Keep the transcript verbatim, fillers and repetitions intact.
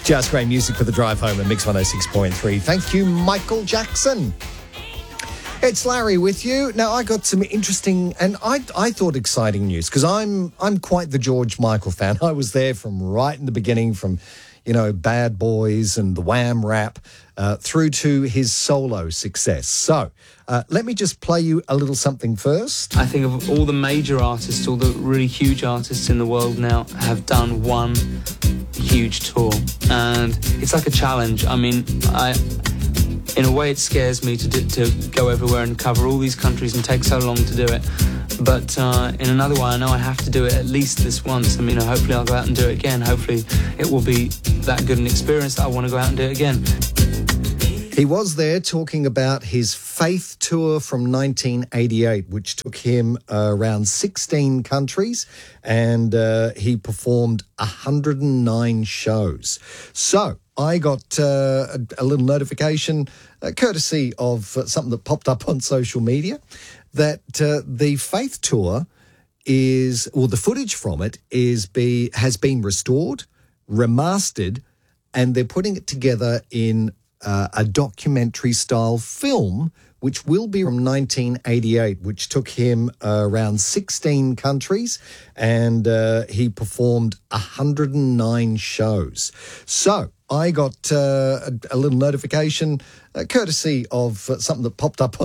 Just great music for the drive home at Mix one oh six point three. Thank you, Michael Jackson. It's Larry with you. Now, I got some interesting and I I thought exciting news because I'm I'm quite the George Michael fan. I was there from right in the beginning, from, you know, Bad Boys and the Wham rap uh, through to his solo success. So uh, let me just play you a little something first. I think of all the major artists, all the really huge artists in the world now have done one huge tour, and it's like a challenge. I mean, I, in a way, it scares me to do, to go everywhere and cover all these countries and take so long to do it. But uh, in another way, I know I have to do it at least this once. I mean, hopefully I'll go out and do it again. Hopefully it will be that good an experience that I want to go out and do it again. He was there talking about his Faith Tour from nineteen eighty-eight, which took him uh, around sixteen countries, and uh, he performed one hundred nine shows. So I got uh, a, a little notification, uh, courtesy of uh, something that popped up on social media, that uh, the Faith Tour is, or the footage from it is be has been restored, remastered, and they're putting it together in Uh, a documentary-style film, which will be from nineteen eighty-eight, which took him uh, around sixteen countries, and uh, he performed one hundred nine shows. So I got uh, a, a little notification, uh, courtesy of uh, something that popped up on